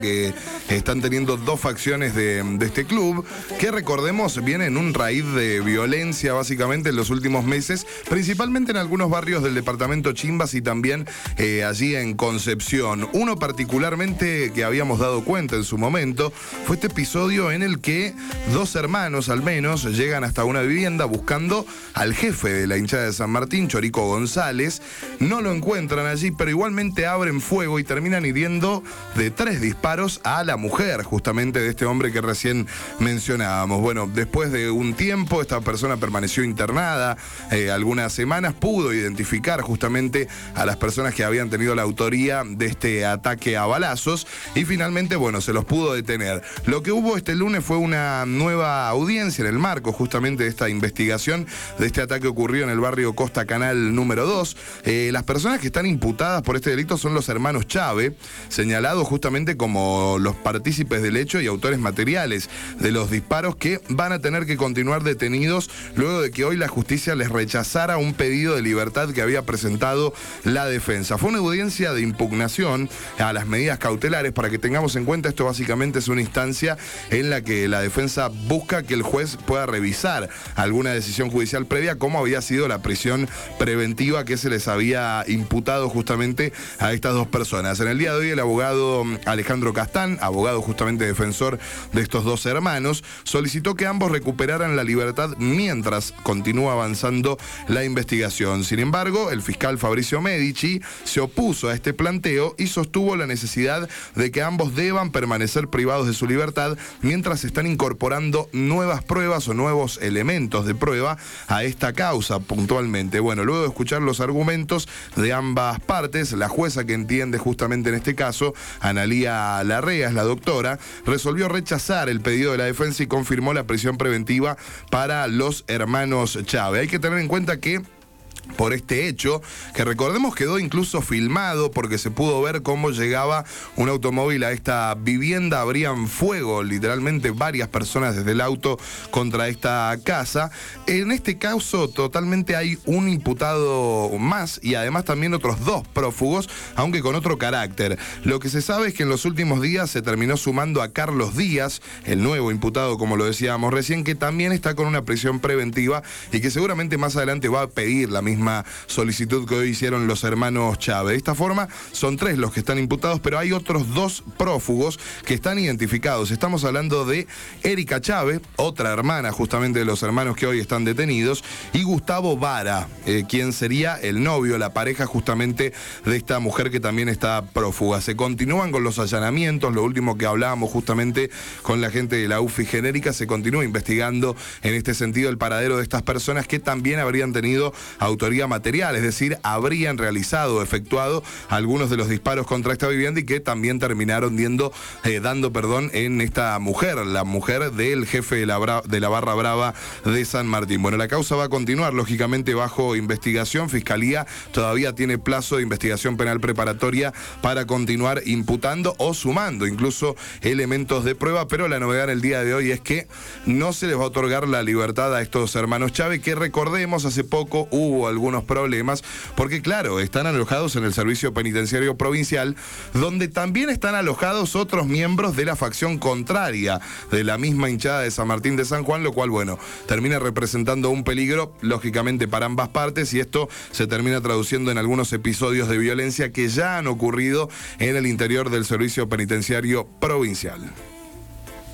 que están teniendo dos facciones de este club, que recordemos viene en un raíz de violencia básicamente en los últimos meses, principalmente en algunos barrios del departamento Chimbas y también allí en Concepción. Uno particularmente que habíamos dado cuenta en su momento fue este episodio en el que dos hermanos al menos llegan hasta una vivienda buscando al jefe de la hinchada de San Martín, Chorico González. No lo encuentran allí, pero igualmente abren fuego y terminan hiriendo de 3 disparos a la mujer justamente de este hombre que recién mencionábamos. Bueno, después de un tiempo esta persona permaneció internada algunas semanas, pudo identificar justamente a las personas que habían tenido la autoría de este ataque a balazos y finalmente, bueno, se los pudo detener. Lo que hubo este lunes fue una nueva audiencia en el marco justamente de esta investigación de este ataque ocurrido en el barrio Costa Canal número 2. Las personas que están imputadas por este delito son los hermanos Chávez, señalados justamente como los partícipes del hecho y autores materiales de los disparos, que van a tener que continuar detenidos luego de que hoy la justicia les rechazara un pedido de libertad que había presentado la defensa. Fue una audiencia de impugnación a las medidas cautelares. Para que tengamos en cuenta, esto básicamente es una instancia en la que la defensa busca que el juez pueda revisar alguna decisión judicial previa, como había sido la prisión preventiva que se les había imputado justamente a estas dos personas. En el día de hoy el abogado Alejandro Castán, abogado justamente defensor de estos dos hermanos, solicitó que ambos recuperaran la libertad mientras continúa avanzando la investigación. Sin embargo, el fiscal Fabricio Medici se opuso a este planteo y sostuvo la necesidad de que ambos deban permanecer privados de su libertad mientras se están incorporando nuevas pruebas o nuevos elementos de prueba a esta causa puntualmente. Bueno, luego de escuchar los argumentos de ambas partes, la jueza que entiende justamente en este caso, Analía Larrea, es la doctora, resolvió rechazar el pedido de la defensa y confirmó la prisión preventiva para los hermanos Chávez. Hay que tener en cuenta que por este hecho, que recordemos quedó incluso filmado porque se pudo ver cómo llegaba un automóvil a esta vivienda, abrían fuego literalmente varias personas desde el auto contra esta casa. En este caso totalmente hay un imputado más y además también otros dos prófugos, aunque con otro carácter. Lo que se sabe es que en los últimos días se terminó sumando a Carlos Díaz, el nuevo imputado, como lo decíamos recién, que también está con una prisión preventiva y que seguramente más adelante va a pedir la misma solicitud que hoy hicieron los hermanos Chávez. De esta forma son 3 los que están imputados, pero hay otros 2 prófugos que están identificados. Estamos hablando de Erika Chávez, otra hermana justamente de los hermanos que hoy están detenidos, y Gustavo Vara, quien sería el novio, la pareja justamente de esta mujer que también está prófuga. Se continúan con los allanamientos, lo último que hablábamos justamente con la gente de la UFI genérica, se continúa investigando en este sentido el paradero de estas personas que también habrían tenido autoría material, es decir, habrían realizado o efectuado algunos de los disparos contra esta vivienda y que también terminaron dando en esta mujer, la mujer del jefe de la Barra Brava de San Martín. Bueno, la causa va a continuar, lógicamente, bajo investigación. Fiscalía todavía tiene plazo de investigación penal preparatoria para continuar imputando o sumando incluso elementos de prueba, pero la novedad en el día de hoy es que no se les va a otorgar la libertad a estos hermanos Chávez, que recordemos hace poco hubo algunos problemas, porque claro, están alojados en el Servicio Penitenciario Provincial, donde también están alojados otros miembros de la facción contraria de la misma hinchada de San Martín de San Juan, lo cual, bueno, termina representando un peligro, lógicamente, para ambas partes, y esto se termina traduciendo en algunos episodios de violencia que ya han ocurrido en el interior del Servicio Penitenciario Provincial.